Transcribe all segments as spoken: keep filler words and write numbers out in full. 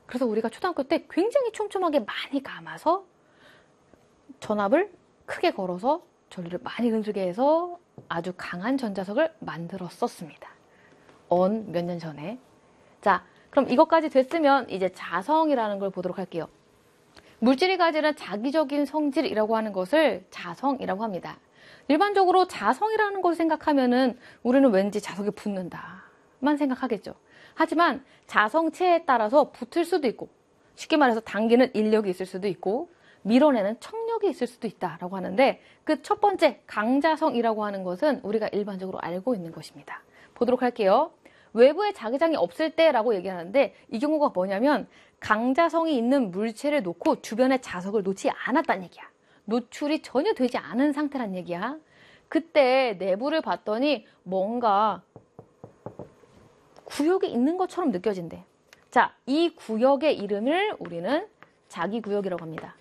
그래서 우리가 초등학교 때 굉장히 촘촘하게 많이 감아서 전압을 크게 걸어서 전류를 많이 흐르게 해서 아주 강한 전자석을 만들었었습니다. 언 몇 년 전에. 자, 그럼 이것까지 됐으면 이제 자성이라는 걸 보도록 할게요. 물질이 가지는 자기적인 성질이라고 하는 것을 자성이라고 합니다. 일반적으로 자성이라는 것을 생각하면은 우리는 왠지 자석에 붙는다만 생각하겠죠. 하지만 자성체에 따라서 붙을 수도 있고, 쉽게 말해서 당기는 인력이 있을 수도 있고, 밀어내는 척력이 있을 수도 있다라고 하는데, 그 첫 번째 강자성이라고 하는 것은 우리가 일반적으로 알고 있는 것입니다. 보도록 할게요. 외부에 자기장이 없을 때라고 얘기하는데, 이 경우가 뭐냐면 강자성이 있는 물체를 놓고 주변에 자석을 놓지 않았다는 얘기야. 노출이 전혀 되지 않은 상태란 얘기야. 그때 내부를 봤더니 뭔가 구역이 있는 것처럼 느껴진대. 자, 이 구역의 이름을 우리는 자기구역이라고 합니다.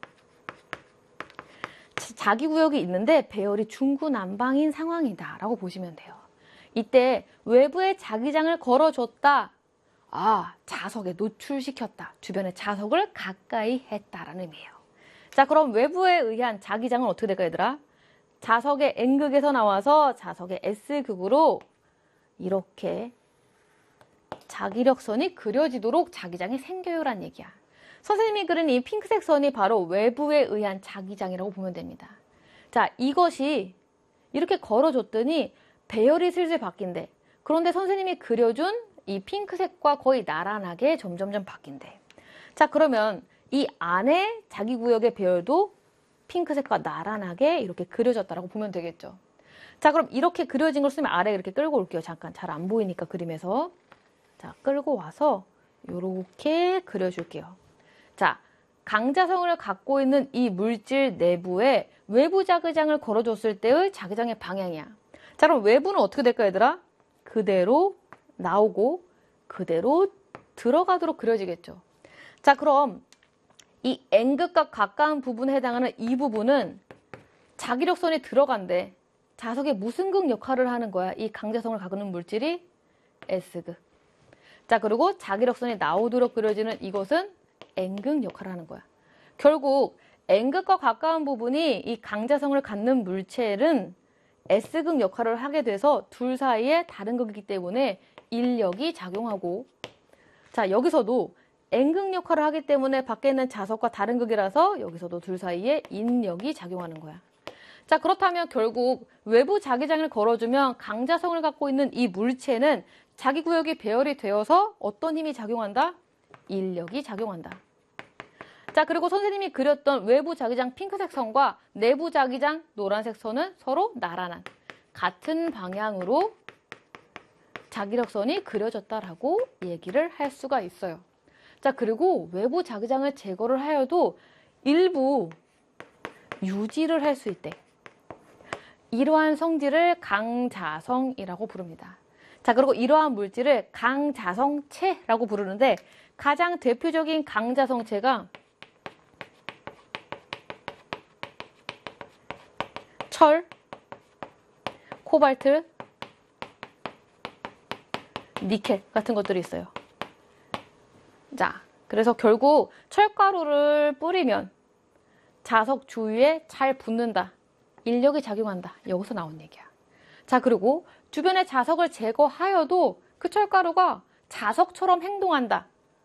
자기구역이 있는데 배열이 중구난방인 상황이다 라고 보시면 돼요. 이때 외부에 자기장을 걸어줬다. 아, 자석에 노출시켰다. 주변에 자석을 가까이 했다라는 의미예요. 자, 그럼 외부에 의한 자기장은 어떻게 될까, 얘들아? 자석의 N극에서 나와서 자석의 S극으로 이렇게 자기력선이 그려지도록 자기장이 생겨요란 얘기야. 선생님이 그린 이 핑크색 선이 바로 외부에 의한 자기장이라고 보면 됩니다. 자, 이것이 이렇게 걸어줬더니 배열이 슬슬 바뀐대. 그런데 선생님이 그려준 이 핑크색과 거의 나란하게 점점점 바뀐대. 자, 그러면 이 안에 자기구역의 배열도 핑크색과 나란하게 이렇게 그려졌다라고 보면 되겠죠. 자, 그럼 이렇게 그려진 걸 쓰면 아래 이렇게 끌고 올게요. 잠깐 잘 안 보이니까 그림에서. 자, 끌고 와서 이렇게 그려줄게요. 자, 강자성을 갖고 있는 이 물질 내부에 외부 자기장을 걸어줬을 때의 자기장의 방향이야. 자, 그럼 외부는 어떻게 될까, 얘들아? 그대로 나오고 그대로 들어가도록 그려지겠죠. 자, 그럼 이 N극과 가까운 부분에 해당하는 이 부분은 자기력선이 들어간대. 자석의 무슨 극 역할을 하는 거야? 이 강자성을 갖고 있는 물질이 S극. 자, 그리고 자기력선이 나오도록 그려지는 이것은 N극 역할을 하는 거야. 결국 N극과 가까운 부분이 이 강자성을 갖는 물체는 S극 역할을 하게 돼서 둘 사이에 다른 극이기 때문에 인력이 작용하고, 자, 여기서도 N극 역할을 하기 때문에 밖에 있는 자석과 다른 극이라서 여기서도 둘 사이에 인력이 작용하는 거야. 자, 그렇다면 결국 외부 자기장을 걸어주면 강자성을 갖고 있는 이 물체는 자기 구역이 배열이 되어서 어떤 힘이 작용한다? 인력이 작용한다. 자, 그리고 선생님이 그렸던 외부 자기장 핑크색 선과 내부 자기장 노란색 선은 서로 나란한 같은 방향으로 자기력선이 그려졌다라고 얘기를 할 수가 있어요. 자, 그리고 외부 자기장을 제거를 하여도 일부 유지를 할 수 있대. 이러한 성질을 강자성이라고 부릅니다. 자, 그리고 이러한 물질을 강자성체라고 부르는데 가장 대표적인 강자성체가 철, 코발트, 니켈 같은 것들이 있어요. 자, 그래서 결국 철가루를 뿌리면 자석 주위에 잘 붙는다. 인력이 작용한다. 여기서 나온 얘기야. 자, 그리고 주변의 자석을 제거하여도 그 철가루가 자석처럼 행동한다.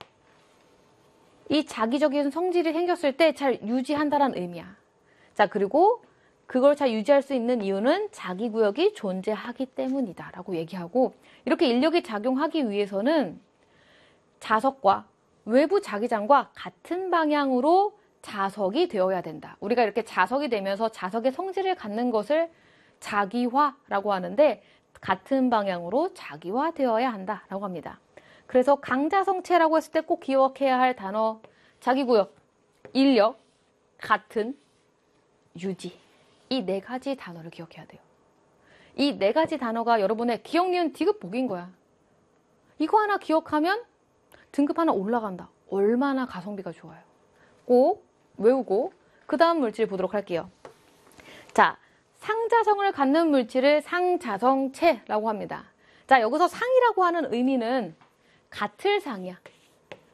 이 자기적인 성질이 생겼을 때 잘 유지한다는 의미야. 자, 그리고 그걸 잘 유지할 수 있는 이유는 자기 구역이 존재하기 때문이다 라고 얘기하고, 이렇게 인력이 작용하기 위해서는 자석과 외부 자기장과 같은 방향으로 자석이 되어야 된다. 우리가 이렇게 자석이 되면서 자석의 성질을 갖는 것을 자기화라고 하는데 같은 방향으로 자기화되어야 한다라고 합니다. 그래서 강자성체라고 했을 때 꼭 기억해야 할 단어, 자기구역, 인력, 같은, 유지. 이 네 가지 단어를 기억해야 돼요. 이 네 가지 단어가 여러분의 기억, 니은, 디귿, 복인 거야. 이거 하나 기억하면 등급 하나 올라간다. 얼마나 가성비가 좋아요. 꼭 외우고 그 다음 물질 보도록 할게요. 자, 상자성을 갖는 물질을 상자성체라고 합니다. 자, 여기서 상이라고 하는 의미는 같을 상이야.